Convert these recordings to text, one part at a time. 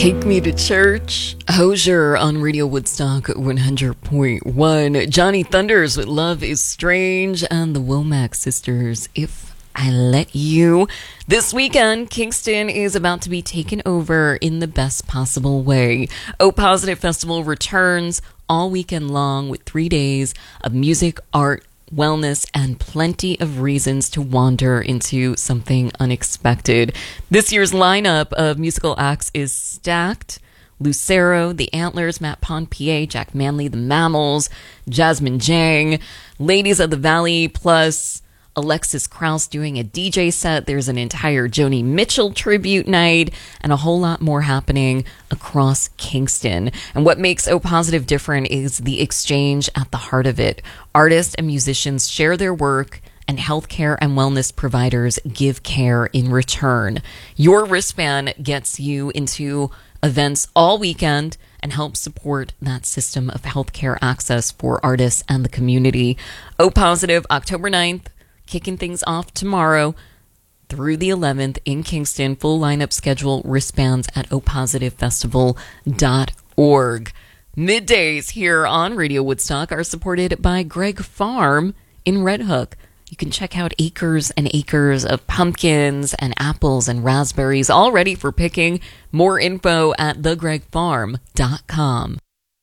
Take Me to Church. Hosier on Radio Woodstock 100.1. Johnny Thunders with Love is Strange, and the Womack Sisters, If I Let You. This weekend, Kingston is about to be taken over in the best possible way. O Positive Festival returns all weekend long with 3 days of music, art, wellness, and plenty of reasons to wander into something unexpected. This year's lineup of musical acts is stacked. Lucero, The Antlers, Matt Ponpier, Jack Manley, The Mammals, Jasmine Jang, Ladies of the Valley, plus Alexis Krauss doing a DJ set. There's an entire Joni Mitchell tribute night and a whole lot more happening across Kingston. And what makes O Positive different is the exchange at the heart of it. Artists and musicians share their work, and healthcare and wellness providers give care in return. Your wristband gets you into events all weekend and helps support that system of healthcare access for artists and the community. O Positive, October 9th, kicking things off tomorrow through the 11th in Kingston. Full lineup schedule, wristbands at opositivefestival.org. Middays here on Radio Woodstock are supported by Greg Farm in Red Hook. You can check out acres and acres of pumpkins and apples and raspberries all ready for picking. More info at thegregfarm.com.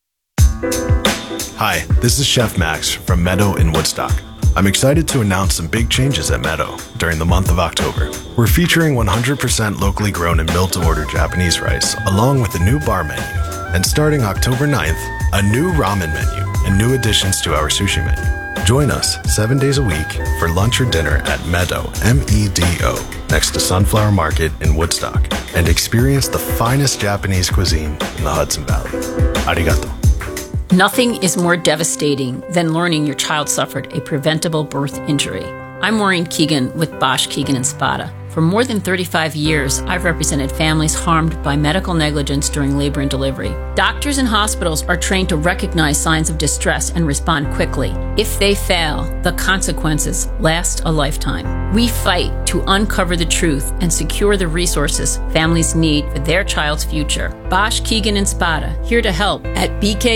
Hi, this is Chef Max from Meadow in Woodstock. I'm excited to announce some big changes at Meadow during the month of October. We're featuring 100% locally grown and built-to-order Japanese rice, along with a new bar menu. And starting October 9th, a new ramen menu and new additions to our sushi menu. Join us 7 days a week for lunch or dinner at Meadow, M-E-D-O, next to Sunflower Market in Woodstock, and experience the finest Japanese cuisine in the Hudson Valley. Arigato. Nothing is more devastating than learning your child suffered a preventable birth injury. I'm Maureen Keegan with Bosch, Keegan & Spada. For more than 35 years, I've represented families harmed by medical negligence during labor and delivery. Doctors and hospitals are trained to recognize signs of distress and respond quickly. If they fail, the consequences last a lifetime. We fight to uncover the truth and secure the resources families need for their child's future. Bosch, Keegan & Spada, here to help at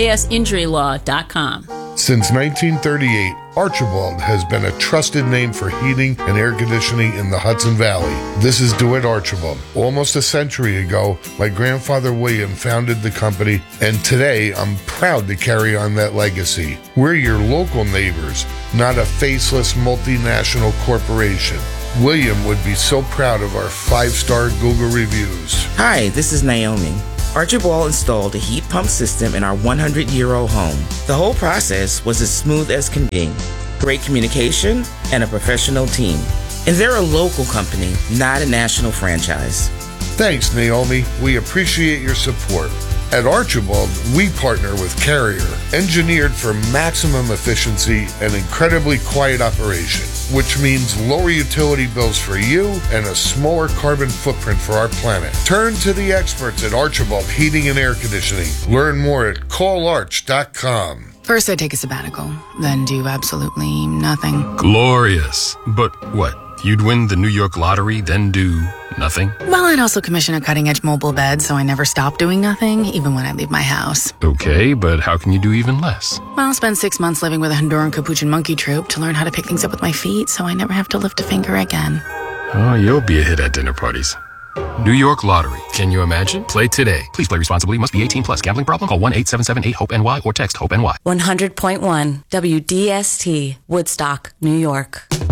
bksinjurylaw.com. Since 1938, Archibald has been a trusted name for heating and air conditioning in the Hudson Valley. This is DeWitt Archibald. Almost a century ago, my grandfather William founded the company, and today I'm proud to carry on that legacy. We're your local neighbors, not a faceless multinational corporation. William would be so proud of our 5-star Google reviews. Hi, this is Naomi. Archibald installed a heat pump system in our 100-year-old home. The whole process was as smooth as can be. Great communication and a professional team. And they're a local company, not a national franchise. Thanks, Naomi. We appreciate your support. At Archibald, we partner with Carrier, engineered for maximum efficiency and incredibly quiet operation, which means lower utility bills for you and a smaller carbon footprint for our planet. Turn to the experts at Archibald Heating and Air Conditioning. Learn more at callarch.com. First, I take a sabbatical, then do absolutely nothing. Glorious. But what? You'd win the New York lottery, then do nothing? Well, I'd also commission a cutting-edge mobile bed, so I never stop doing nothing, even when I leave my house. Okay, but how can you do even less? Well, I'll spend 6 months living with a Honduran Capuchin monkey troupe to learn how to pick things up with my feet, so I never have to lift a finger again. Oh, you'll be a hit at dinner parties. New York Lottery. Can you imagine? Play today. Please play responsibly. Must be 18 plus. Gambling problem? Call 1-877-8-HOPE-NY or text HOPE-NY. 100.1 WDST, Woodstock, New York.